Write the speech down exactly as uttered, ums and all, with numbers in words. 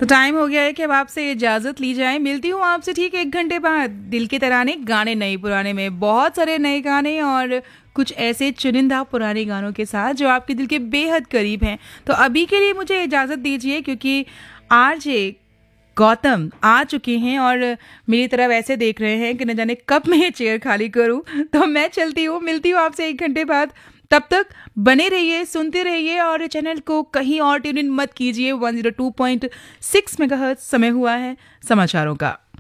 तो टाइम हो गया है कि अब आपसे इजाज़त ली जाए। मिलती हूँ आपसे ठीक एक घंटे बाद। दिल के तराने, गाने नए पुराने में, बहुत सारे नए गाने और कुछ ऐसे चुनिंदा पुराने गानों के साथ जो आपके दिल के बेहद करीब हैं। तो अभी के लिए मुझे इजाज़त दीजिए, क्योंकि आरजे गौतम आ चुके हैं और मेरी तरफ ऐसे देख रहे हैं कि न जाने कब मैं ये चेयर खाली करूं। तो मैं चलती हूँ, मिलती हूँ आपसे एक घंटे बाद। तब तक बने रहिए, सुनते रहिए और चैनल को कहीं और ट्यून इन मत कीजिए। One zero two point six megahertz समय हुआ है समाचारों का।